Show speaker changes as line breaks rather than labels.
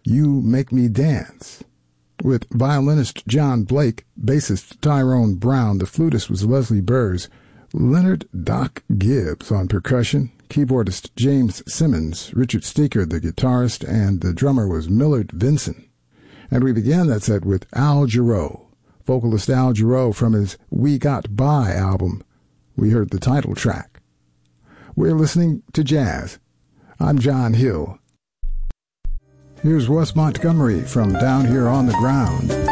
You Make Me Dance. With violinist John Blake, bassist Tyrone Brown, the flutist was Leslie Burrs, Leonard Doc Gibbs on percussion, keyboardist James Simmons, Richard Steeker the guitarist, and the drummer was Millard Vinson. And we began that set with Al Jarreau, vocalist Al Jarreau from his We Got By album. We heard the title track. We're listening to jazz. I'm John Hill. Here's Wes Montgomery from Down Here on the Ground.